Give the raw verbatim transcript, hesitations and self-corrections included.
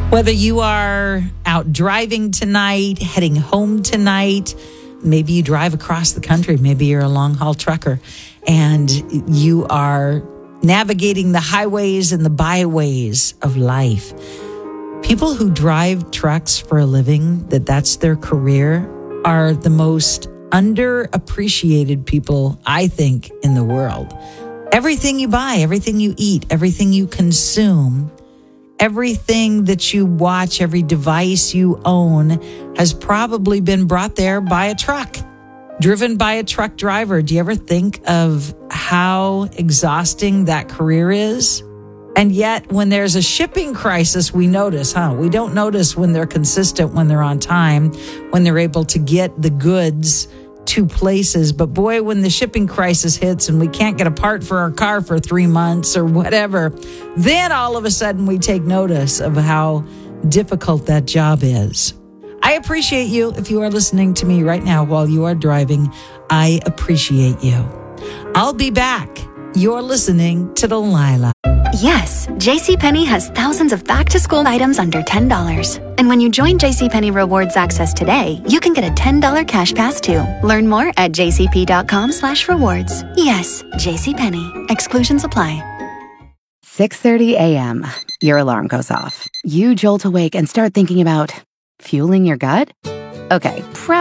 Whether you are out driving tonight, heading home tonight, maybe you drive across the country, maybe you're a long-haul trucker, and you are navigating the highways and the byways of life. People who drive trucks for a living, that that's their career, are the most underappreciated people, I think, in the world. Everything you buy, everything you eat, everything you consume, everything that you watch, every device you own has probably been brought there by a truck, driven by a truck driver. Do you ever think of how exhausting that career is? And yet, when there's a shipping crisis, we notice, huh? We don't notice when they're consistent, when they're on time, when they're able to get the goods to places. But boy, when the shipping crisis hits and we can't get a part for our car for three months or whatever, then all of a sudden we take notice of how difficult that job is. I appreciate you. If you are listening to me right now while you are driving, I appreciate you. I'll be back. You're listening to Delilah. Yes, JCPenney has thousands of back-to-school items under ten dollars. And when you join JCPenney Rewards Access today, you can get a ten dollars cash pass too. Learn more at jcp.com slash rewards. Yes, JCPenney. Exclusions apply. six thirty a.m. Your alarm goes off. You jolt awake and start thinking about fueling your gut? Okay,